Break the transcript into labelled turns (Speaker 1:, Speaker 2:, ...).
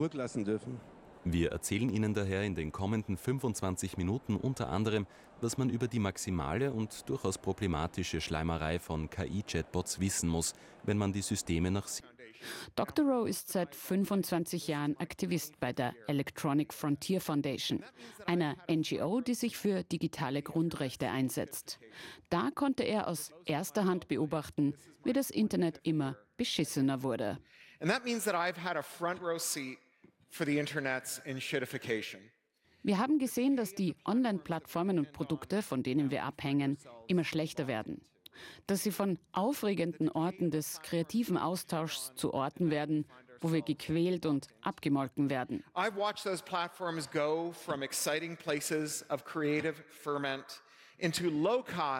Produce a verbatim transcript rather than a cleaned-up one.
Speaker 1: Zurücklassen dürfen.
Speaker 2: Wir erzählen Ihnen daher in den kommenden fünfundzwanzig Minuten unter anderem, was man über die maximale und durchaus problematische Schleimerei von K I-Chatbots wissen muss, wenn man die Systeme nach
Speaker 3: Doktor Rowe ist seit fünfundzwanzig Jahren Aktivist bei der Electronic Frontier Foundation, einer N G O, die sich für digitale Grundrechte einsetzt. Da konnte er aus erster Hand beobachten, wie das Internet immer beschissener wurde.
Speaker 4: And that means that I've had a front row seat for the Internet's enshittification.
Speaker 3: Wir haben gesehen, dass die Online-Plattformen und Produkte, von denen wir abhängen, immer schlechter werden. Dass sie von aufregenden Orten des kreativen Austauschs zu Orten werden, wo wir gequält und abgemolken werden.
Speaker 4: I've watched those platforms go from exciting places of creative ferment into loci